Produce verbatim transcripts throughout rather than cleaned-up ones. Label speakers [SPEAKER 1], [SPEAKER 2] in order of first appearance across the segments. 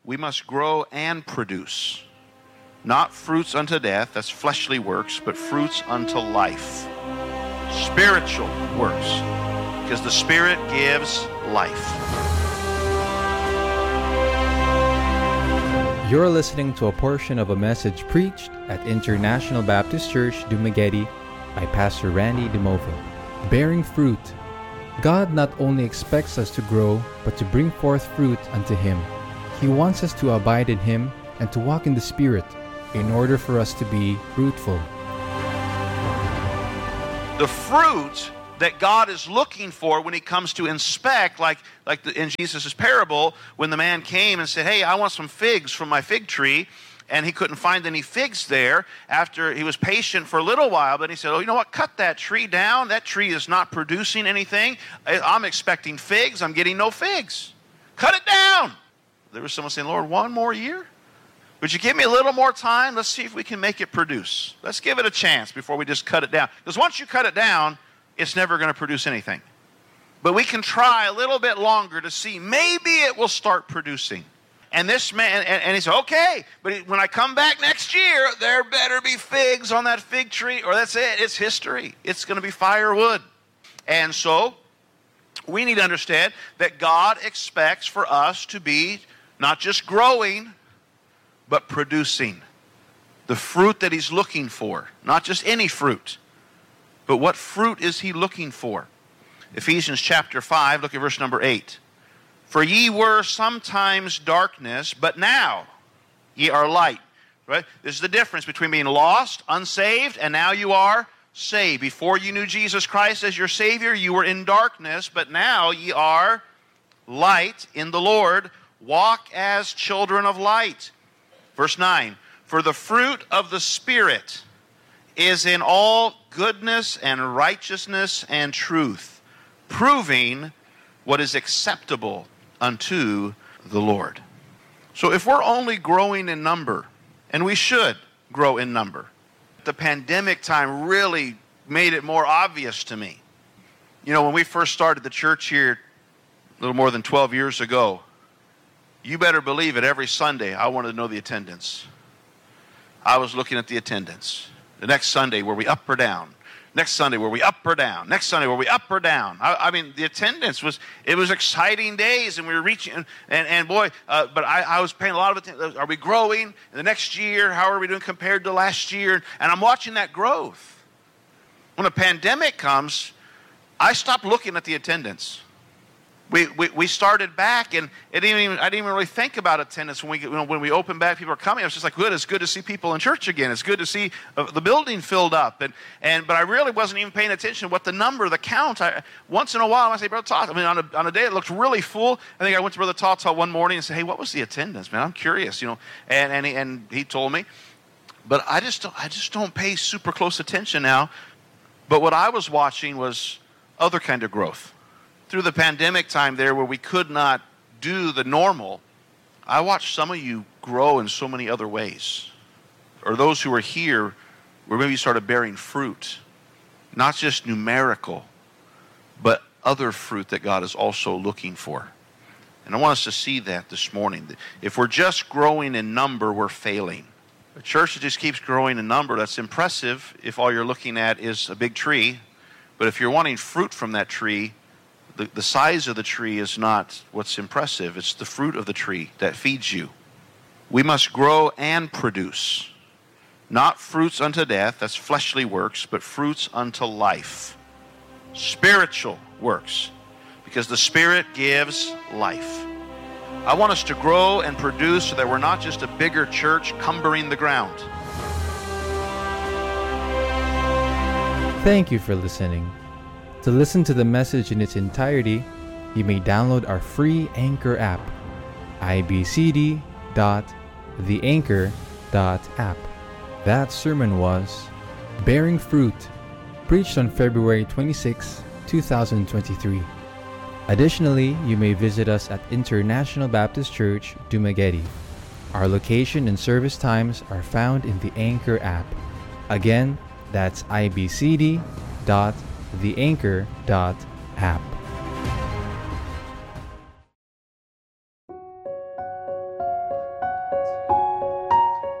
[SPEAKER 1] we must grow and produce. Not fruits unto death, that's fleshly works, but fruits unto life. Spiritual works, because the Spirit gives life.
[SPEAKER 2] You're listening to a portion of a message preached at International Baptist Church, Dumaguete by Pastor Randy DeMova. Bearing fruit. God not only expects us to grow, but to bring forth fruit unto Him. He wants us to abide in Him and to walk in the Spirit in order for us to be fruitful.
[SPEAKER 1] The fruit that God is looking for when He comes to inspect, like, like the, in Jesus' parable, when the man came and said, hey, I want some figs from my fig tree, and he couldn't find any figs there. After he was patient for a little while, but he said, oh, you know what, cut that tree down. That tree is not producing anything. I'm expecting figs. I'm getting no figs. Cut it down. There was someone saying, Lord, one more year? Would you give me a little more time? Let's see if we can make it produce. Let's give it a chance before we just cut it down. Because once you cut it down, it's never going to produce anything. But we can try a little bit longer to see. Maybe it will start producing. And this man, and, and he said, okay, but when I come back next year, there better be figs on that fig tree, or that's it. It's history. It's going to be firewood. And so we need to understand that God expects for us to be not just growing, but producing the fruit that He's looking for. Not just any fruit, but what fruit is He looking for? Ephesians chapter five, look at verse number eight. For ye were sometimes darkness, but now ye are light. Right? This is the difference between being lost, unsaved, and now you are saved. Before you knew Jesus Christ as your Savior, you were in darkness, but now ye are light in the Lord. Walk as children of light. Verse nine, for the fruit of the Spirit is in all goodness and righteousness and truth, proving what is acceptable unto the Lord. So if we're only growing in number, and we should grow in number, the pandemic time really made it more obvious to me. You know, when we first started the church here a little more than twelve years ago, you better believe it, every Sunday I wanted to know the attendance. I was looking at the attendance. The next Sunday, were we up or down? Next Sunday, were we up or down? Next Sunday, were we up or down? I, I mean, the attendance was, it was exciting days, and we were reaching, and, and, and boy, uh, but I, I was paying a lot of attention. Are we growing? In the next year, how are we doing compared to last year? And I'm watching that growth. When a pandemic comes, I stopped looking at the attendance. We, we we started back, and it didn't even, I didn't even really think about attendance when we you know, when we opened back. People are coming. It was just like, good. It's good to see people in church again. It's good to see uh, the building filled up. And and but I really wasn't even paying attention to what the number, the count. I, once in a while, I say, Brother Tata. I mean, on a on a day it looked really full. I think I went to Brother Tata one morning and said, hey, what was the attendance, man? I'm curious, you know. And and he, and he told me, but I just don't, I just don't pay super close attention now. But what I was watching was other kind of growth. Through the pandemic time there where we could not do the normal, I watched some of you grow in so many other ways. Or those who are here where maybe you started bearing fruit. Not just numerical, but other fruit that God is also looking for. And I want us to see that this morning. If we're just growing in number, we're failing. A church that just keeps growing in number, that's impressive if all you're looking at is a big tree. But if you're wanting fruit from that tree, The, the size of the tree is not what's impressive. It's the fruit of the tree that feeds you. We must grow and produce. Not fruits unto death, that's fleshly works, but fruits unto life. Spiritual works, because the Spirit gives life. I want us to grow and produce so that we're not just a bigger church cumbering the ground.
[SPEAKER 2] Thank you for listening. To listen to the message in its entirety, you may download our free Anchor app, i b c d dot the anchor dot app. That sermon was Bearing Fruit, preached on February twenty-sixth, twenty twenty-three. Additionally, you may visit us at International Baptist Church, Dumaguete. Our location and service times are found in the Anchor app. Again, that's i b c d dot the anchor dot app.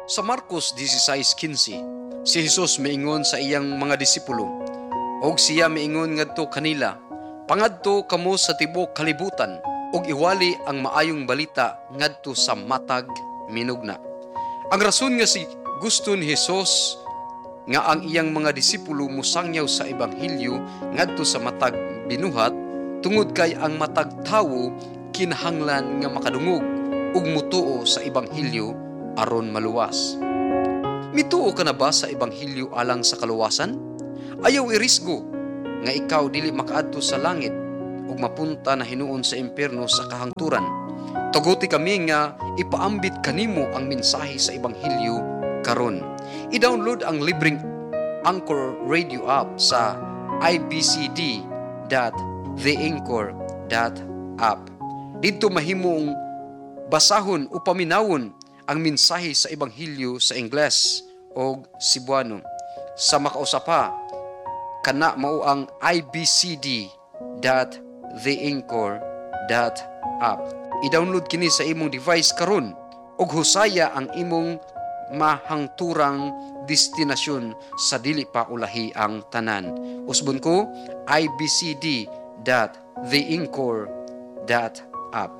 [SPEAKER 3] Sa Marcos sixteen fifteen, si Jesus miingon sa iyang mga disipulo, og siya miingon ngadto kanila, pangadto kamo sa tibuok kalibutan, og iwali ang maayong balita ngadto sa matag minugna. Ang rason nga si gusto ni Jesus nga ang iyang mga disipulo musangyaw sa ebanghelyo ngadto sa matag binuhat, tungod kay ang matag tawo kinahanglan nga makadungog ug mutuo sa ebanghelyo aron maluwas. Mituo ka na ba sa ebanghelyo alang sa kaluwasan? Ayaw irisgo nga ikaw dili makaadto sa langit ug mapunta na hinuon sa impierno sa kahangturan. Tuguti kami nga ipaambit kanimo ang mensahe sa ebanghelyo karon. I-download ang libreng Anchor Radio app sa i b c d dot the anchor dot app. Dito mahimong basahon o paminawon ang mensahe sa ebanghelyo sa Ingles o Cebuano. Sa makausapa, kana mao ang i b c d dot the anchor dot app. I-download kini sa imong device karon ug husaya ang imong mahangturang destinasyon sa dili pa ulahi ang tanan. Usbon ko, i b c d dot the anchor dot app.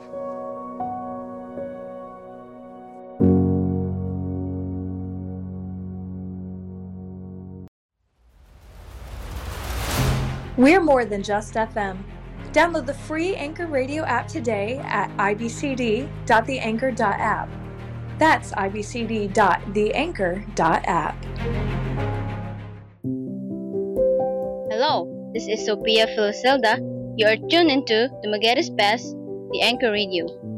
[SPEAKER 4] We're more than just F M. Download the free Anchor Radio app today at i b c d dot the anchor dot app. That's i b c d dot the anchor dot app.
[SPEAKER 5] Hello, this is Sophia Philiselda. You are tuned into the Magaris Pass, the Anchor Radio.